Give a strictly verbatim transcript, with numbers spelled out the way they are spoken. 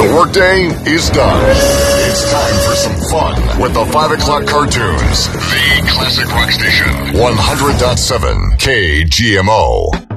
The workday is done. It's time for some fun with the five o'clock cartoons. The Classic Rock Station. one hundred point seven K G M O.